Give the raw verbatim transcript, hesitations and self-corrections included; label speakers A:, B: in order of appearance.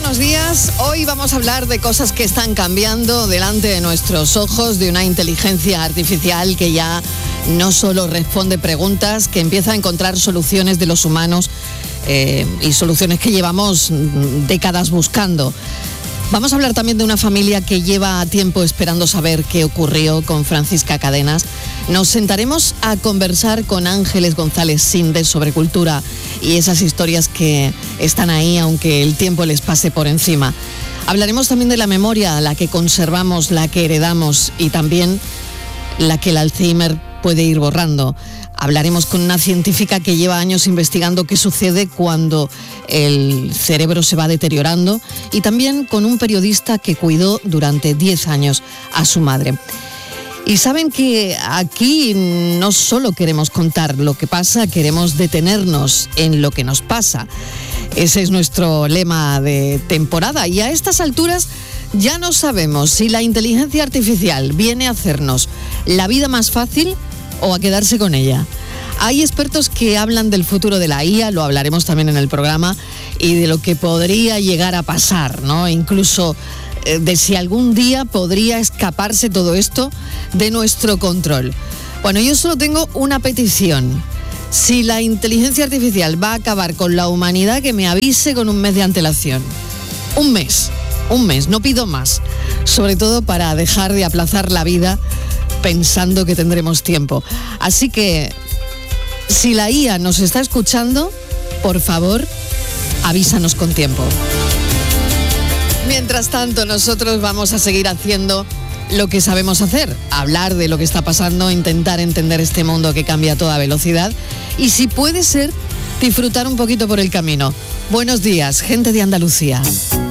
A: buenos días. Hoy vamos a hablar de cosas que están cambiando delante de nuestros ojos, de una inteligencia artificial que ya no solo responde preguntas, que empieza a encontrar soluciones de los humanos eh, y soluciones que llevamos décadas buscando. Vamos a hablar también de una familia que lleva tiempo esperando saber qué ocurrió con Francisca Cadenas. Nos sentaremos a conversar con Ángeles González Sinde sobre cultura y esas historias que están ahí aunque el tiempo les pase por encima. Hablaremos también de la memoria, la que conservamos, la que heredamos y también la que el Alzheimer puede ir borrando. Hablaremos con una científica que lleva años investigando qué sucede cuando el cerebro se va deteriorando y también con un periodista que cuidó durante diez años a su madre. Y saben que aquí no solo queremos contar lo que pasa, queremos detenernos en lo que nos pasa. Ese es nuestro lema de temporada y a estas alturas ya no sabemos si la inteligencia artificial viene a hacernos la vida más fácil o a quedarse con ella. Hay expertos que hablan del futuro de la I A, lo hablaremos también en el programa, y de lo que podría llegar a pasar, ¿no? Incluso eh, de si algún día podría escaparse todo esto de nuestro control. Bueno, yo solo tengo una petición. Si la inteligencia artificial va a acabar con la humanidad, que me avise con un mes de antelación. Un mes, un mes, no pido más. Sobre todo para dejar de aplazar la vida pensando que tendremos tiempo. Así que, si la I A nos está escuchando, por favor, avísanos con tiempo. Mientras tanto, nosotros vamos a seguir haciendo lo que sabemos hacer, hablar de lo que está pasando, intentar entender este mundo que cambia a toda velocidad y, si puede ser, disfrutar un poquito por el camino. Buenos días, gente de Andalucía.